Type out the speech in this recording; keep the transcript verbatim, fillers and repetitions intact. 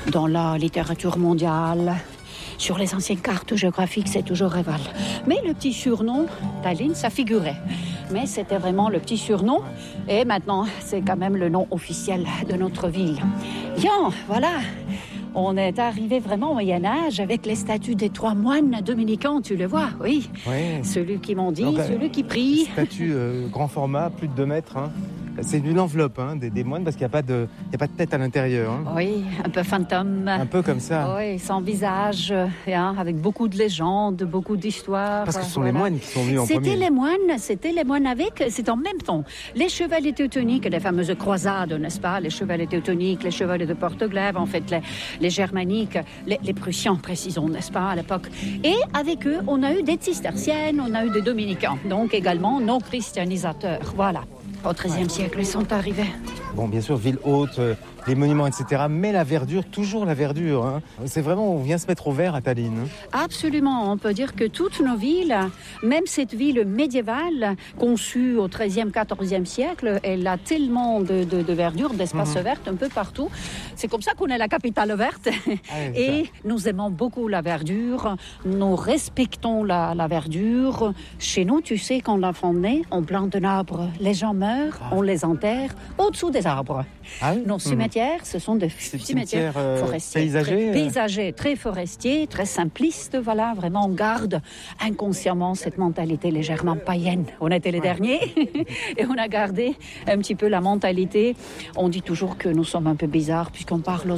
dans la littérature mondiale. Sur les anciennes cartes géographiques, c'est toujours Reval. Mais le petit surnom, Tallinn, ça figurait. Mais c'était vraiment le petit surnom. Et maintenant, c'est quand même le nom officiel de notre ville. Bien, voilà. On est arrivé vraiment au Moyen-Âge avec les statues des trois moines dominicains, tu le vois, oui. Ouais. Celui qui mendie, Donc, celui qui prie. Statue euh, grand format, plus de deux mètres. Hein. C'est une enveloppe hein, des, des moines parce qu'il n'y a, a pas de tête à l'intérieur. Hein. Oui, un peu fantôme. Un peu comme ça. Oui, sans visage, hein, avec beaucoup de légendes, beaucoup d'histoires. Parce que ce sont voilà. les moines qui sont venus en c'était premier. Les moines, c'était les moines avec, c'est en même temps. Les chevaliers teutoniques, les fameuses croisades, n'est-ce pas? Les chevaliers teutoniques, les chevaliers de Porte-Glaive, en fait, les, les germaniques, les, les prussiens, précisons, n'est-ce pas, à l'époque. Et avec eux, on a eu des cisterciennes, on a eu des dominicains. Donc également nos christianisateurs, voilà. Au treizième siècle, ils sont arrivés. Bon, bien sûr, ville haute, euh, les monuments, et cetera. Mais la verdure, toujours la verdure. Hein. C'est vraiment, on vient se mettre au vert à Tallinn. Absolument. On peut dire que toutes nos villes, même cette ville médiévale, conçue au treizième, quatorzième siècle, elle a tellement de, de, de verdure, d'espaces mmh. verts un peu partout. C'est comme ça qu'on est la capitale verte. Ah oui, et ça. Nous aimons beaucoup la verdure. Nous respectons la, la verdure. Chez nous, tu sais, quand l'enfant naît, on plante un arbre. Les gens meurent, ah. on les enterre au-dessous des arbres. Ah oui? Nos cimetières, mmh. ce sont des C'est cimetières euh, forestiers. Paysagers, très, paysagers, très forestiers, très simplistes. Voilà, vraiment, on garde inconsciemment cette mentalité légèrement païenne. On était les ouais. derniers et on a gardé un petit peu la mentalité. On dit toujours que nous sommes un peu bizarres puisqu'on parle aux